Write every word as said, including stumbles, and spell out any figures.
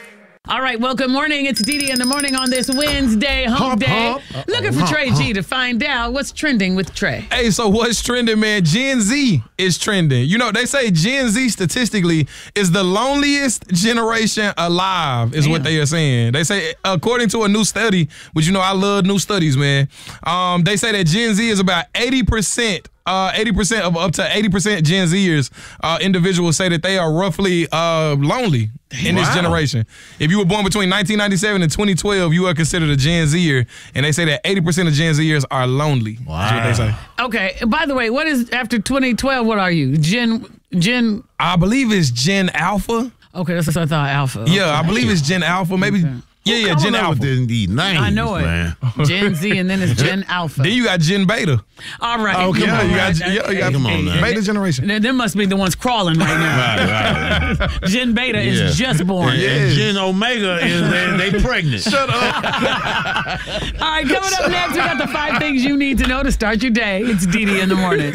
All right, well, good morning. It's Dee Dee in the morning on this Wednesday, hump, Hump, day. hump. Looking for Hump, Trey hump. G to find out what's trending with Trey. Hey, so what's trending, man? Gen Z is trending. You know, they say Gen Z statistically is the loneliest generation alive, is Damn. what they are saying. They say, according to a new study, which, you know, I love new studies, man. Um, they say that Gen Z is about eighty percent. Uh, eighty percent of up to eighty percent Gen Zers, uh, individuals say that they are roughly uh, lonely in this Wow. generation. If you were born between nineteen ninety-seven and twenty twelve, you are considered a Gen Zer, and they say that eighty percent of Gen Zers are lonely. Wow. That's what they say. Okay, and by the way, what is after twenty twelve? What are you? Gen, Gen, I believe it's Gen Alpha. okay, that's what I thought, Alpha. Yeah, I believe it's Gen Alpha. Maybe. Yeah, yeah, Coming Gen up with Alpha. these- these names, I know it. man. Gen Z, and then it's Gen Alpha. Then you got Gen Beta. All right. Oh, come yeah, on, you right. got, yeah, you got Come on now. Beta generation. They, they must be the ones crawling right now. Right, right. Gen Beta Yeah. is just born. And, and Gen Omega is they, they pregnant. Shut up. All right, coming up next, we got the five things you need to know to start your day. It's Dee Dee in the morning.